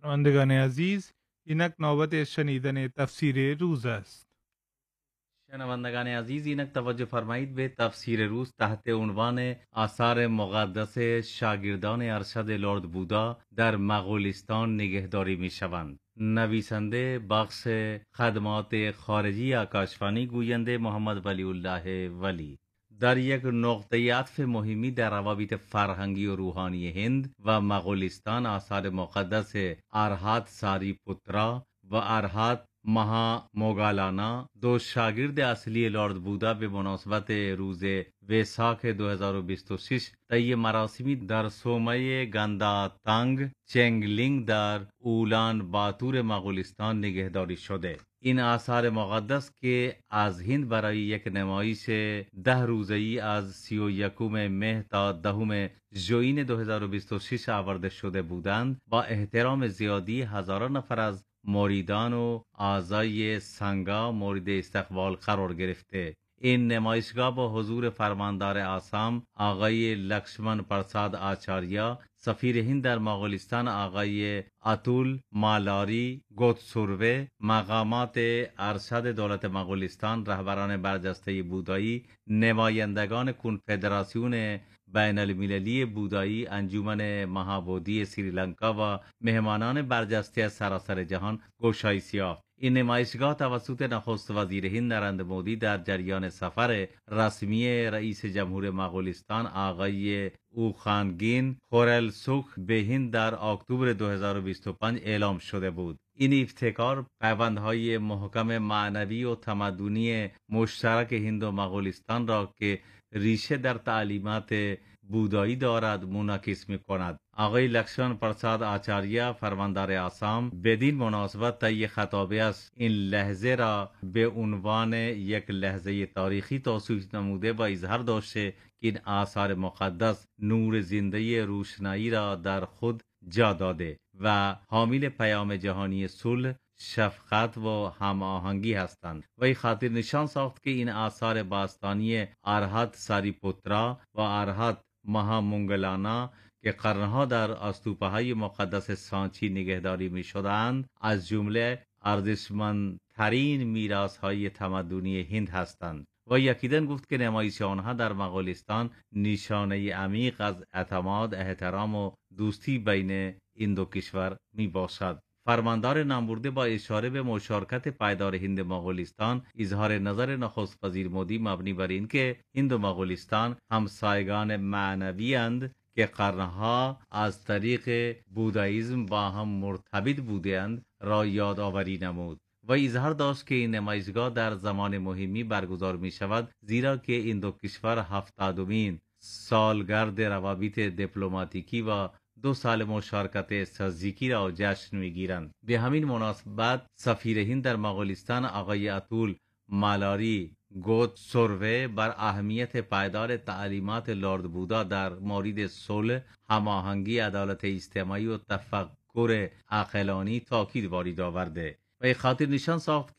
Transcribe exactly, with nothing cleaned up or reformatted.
شنوندگان عزیز، اینک نوبت شنیدن تفسیر روز است. شنوندگان عزیز، اینک توجه فرمایید به تفسیر روز تحت عنوان آثار مقدس شاگردان ارشد لرد بودا در مغولستان نگهداری می شوند. نویسنده بخش خدمات خارجی آکاشوانی، گوینده محمد ولی الله ولی. در یک نقطه عطف مهمی در روابط فرهنگی و روحانی هند و مغولستان، آثار مقدس ارهات ساری پوترا و ارهات مها موگالانا، دو شاگرد اصلی لرد بودا، به مناسبت روز ویساک دو هزار و بیست و شش طی مراسمی در صومعه گنداتانگ چنگلینگ در اولان باتور مغولستان نگهداری شده. این آثار مقدس که از هند برای یک نمایش ده روزه‌ای از سی و یکم مه تا دهم ژوئین دو هزار و بیست و شش آورده شده بودند، با احترام زیادی هزاران نفر از مریدان و اعضای سنگا مورد استقبال قرار گرفته. این نمایشگاه با حضور فرماندار آسام آقای لکشمن پرساد آچاریا، سفیر هند در مغولستان آقای اتول مالاری گوتسوروه، مقامات ارشد دولت مغولستان، رهبران برجسته بودایی، نمایندگان کنفدراسیون بین المللی بودایی، انجمن مهابودی سریلانکا و مهمانان برجسته از سراسر جهان گشایش یافت. این نمایشگاه توسط نخست وزیر هند نریندر مودی در جریان سفر رسمی رئیس جمهور مغولستان آقای اوخانگین خورلسوخ به هند در اکتبر دو هزار و بیست و پنج اعلام شده بود. این ابتکار پیوندهای محکم معنوی و تمدنی مشترک هند و مغولستان را که ریشه در تعلیمات بودایی دارد منعکس می کند. آقای لکشمن پرساد آچاریا، فرماندار آسام، بدین مناسبت طی خطابه است این لحظه را به عنوان یک لحظه تاریخی توصیف نموده و اظهار داشته که این آثار مقدس نور زنده روشنایی را در خود جا داده و حامل پیام جهانی صلح، شفقت و هماهنگی هستند. وی خاطر نشان ساخت که این آثار باستانی ارهات ساری پوترا و ارهات مها مونگلانا که قرنها در استوپاهای مقدس سانچی نگهداری می شدند، از جمله ارزشمندترین میراث‌های تمدنی هند هستند. و یقیداً گفت که نمایش آنها در مغولستان نشانه عمیق از اعتماد، احترام و دوستی بین این دو کشور می باشد. فرماندار نامبرده با اشاره به مشارکت پایدار هند مغولستان، اظهار نظر نخست وزیر مودی مبنی بر این که هند و مغولستان همسایگان معنوی اند که قرنها از طریق بوداییسم با هم مرتبط بودند را یادآوری نمود و اظهار داشت که این نمایشگاه در زمان مهمی برگزار می شود، زیرا که این دو کشور هفتادمین سالگرد روابط دیپلماتیکی و دو سال مشارکت استراتژیکی را جشن می‌گیرند. به همین مناسبت سفیر هند در مغولستان آقای اتول مالاری گوتسوروه بر اهمیت پایدار تعلیمات لرد بودا در مورد صلح، هماهنگی، عدالت اجتماعی و تفکر عاقلانه تاکید وارد آورده و خاطر نشان ساخت